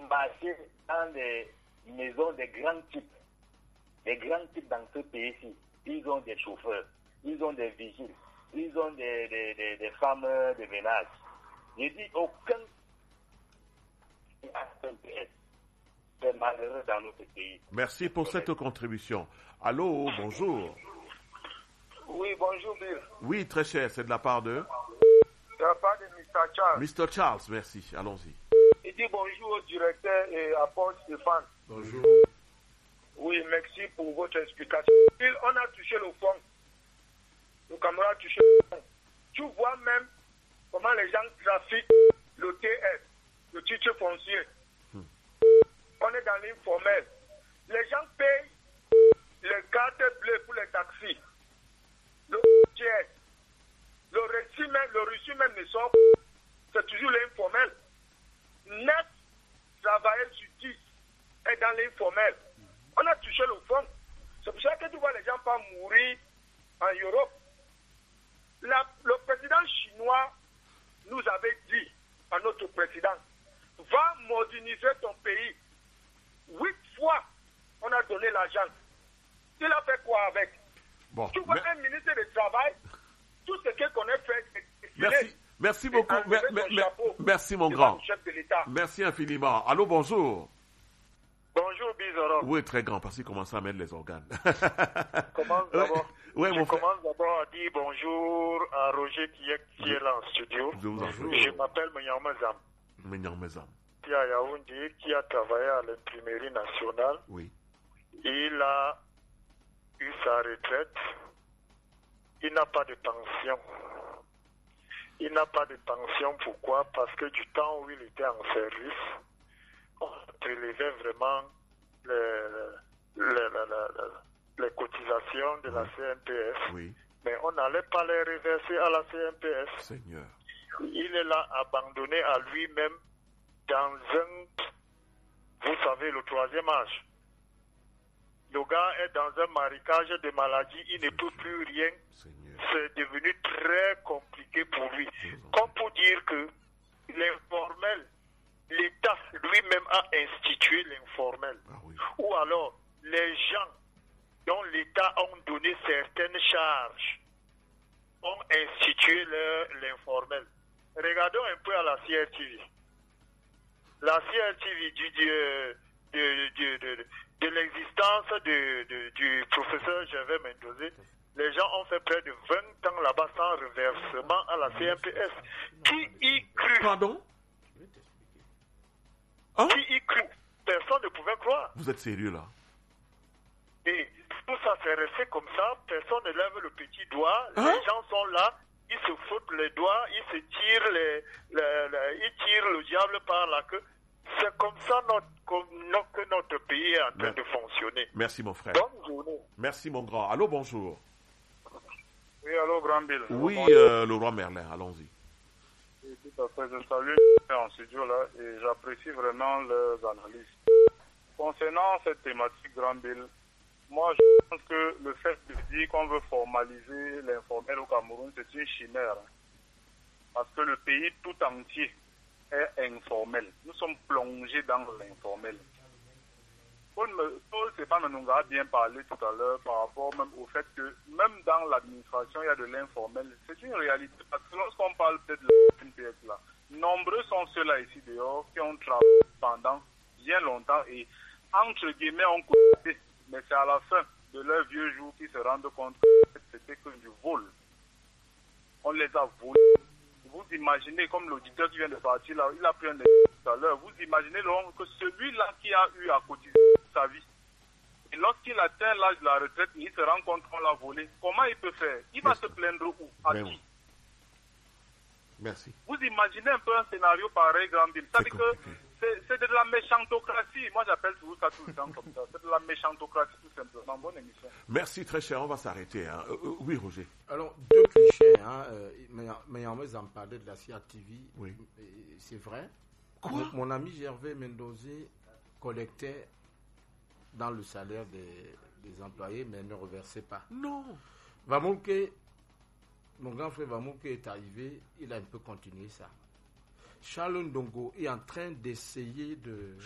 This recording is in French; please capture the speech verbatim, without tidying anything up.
marcher dans des maisons de grands types. Des grands types dans ce pays-ci. Ils ont des chauffeurs, ils ont des vigiles, ils ont des, des, des, des femmes de ménage. Je dis aucun c'est malheureux dans notre pays. Merci pour cette contribution. Allô, bonjour. Oui, bonjour Bill. Oui, très cher, c'est de la part de... De la part de mister Charles. mister Charles, merci, allons-y. Il dit bonjour au directeur et à Paul Stéphane. Bonjour. Oui, merci pour votre explication. Bill, on a touché le fond. Le camarade a touché le fond. Tu vois même comment les gens trafiquent le T S, le titre foncier. Hmm. On est dans l'informel. Les gens payent les cartes bleues pour les taxis. Le T S. Le reçu même, le reçu même ne sort. C'est toujours l'informel. Neuf travailleurs sur dix est dans l'informel. On a touché le fond. C'est pour ça que tu vois les gens pas mourir en Europe. La, le président chinois nous avait dit à notre président, va moderniser ton pays. Huit fois, on a donné l'argent. Il a fait quoi avec? Bon, tu vois mais... un ministre du Travail, tout ce qu'il connaît fait, c'est merci, merci beaucoup. Mer, mer, mer, merci mon grand. Merci infiniment. Allô, bonjour. Bonjour, Bizarro. Oui, très grand, parce qu'il commence à mettre les organes. Commence d'abord. Oui, je commence d'abord à dire bonjour à Roger qui est, qui est là en studio. Bonjour. Je m'appelle Menyamezam. Menyamezam. Qui a Yaoundé, qui a travaillé à l'imprimerie nationale. Oui. Il a eu sa retraite. Il n'a pas de pension. Il n'a pas de pension. Pourquoi? Parce que du temps où il était en service, on prélevait vraiment les, les, les, les, les cotisations de oui. la C N P S. Oui. Mais on n'allait pas les reverser à la C N P S. Seigneur. Il est là abandonné à lui-même dans un, vous savez, le troisième âge. Le gars est dans un marécage de maladies, il ne peut plus rien. Seigneur. C'est devenu très compliqué pour lui. Comme pour dire que l'informel, l'État lui-même a institué l'informel. Ah oui. Ou alors, les gens dont l'État a donné certaines charges ont institué leur, l'informel. Regardons un peu à la C R T V. La C R T V du, du, de, de, de, de l'existence de, de, du professeur Gervais Mendozé, les gens ont fait près de vingt ans là-bas sans reversement à la C N P S. Qui y crut? Pardon? Hein? Qui y crut? Personne ne pouvait croire. Vous êtes sérieux là? Et tout ça s'est resté comme ça, personne ne lève le petit doigt, hein? Les gens sont là, ils se frottent les doigts, ils se tirent les, les, les, ils tirent le diable par la queue. C'est comme ça notre, comme, que notre pays est en train Merci. de fonctionner. Merci mon frère. Bonne journée. Merci mon grand. Allô, bonjour. Oui, allô, Grand Bill. Oui, euh, le roi Merlin, allons-y. Oui, tout à fait. Je salue en studio là et j'apprécie vraiment leurs analyses. Concernant cette thématique, Grand Bill, moi je pense que le fait de dire qu'on veut formaliser l'informel au Cameroun, c'est une chimère. Parce que le pays tout entier est informel. Nous sommes plongés dans l'informel. Paul, Paul Stéphane Menunga a bien parlé tout à l'heure par rapport même au fait que même dans l'administration, il y a de l'informel. C'est une réalité. Parce que lorsqu'on parle peut-être de la N P S là, nombreux sont ceux-là ici dehors qui ont travaillé pendant bien longtemps et entre guillemets ont coûté. Mais c'est à la fin de leur vieux jour qu'ils se rendent compte que c'était que du vol. On les a volés. Vous imaginez, comme l'auditeur qui vient de partir là, il a pris un exemple tout à l'heure, vous imaginez donc que celui-là qui a eu à cotiser sa vie, et lorsqu'il atteint l'âge de la retraite, il se rend compte qu'on l'a volé, comment il peut faire? Il va Merci. se plaindre où? À Mais qui? oui. Merci. Vous imaginez un peu un scénario pareil, Grand Bill. Ça veut dire que c'est, c'est de la méchantocratie. Moi, j'appelle tout ça tout le temps comme ça. C'est de la méchantocratie, tout simplement. Bonne émission. Merci, très cher. On va s'arrêter. Hein. Euh, euh, oui, Roger. Alors, deux clichés. Hein. Euh, mais en en parlait de la C R T V. Oui. C'est vrai. Quoi? Mon, mon ami Gervais Mendozé collectait dans le salaire des, des employés, mais ne reversait pas. Non. Vamouké, mon grand frère Vamouké est arrivé, il a un peu continué ça. Charles Ndongo est en train d'essayer de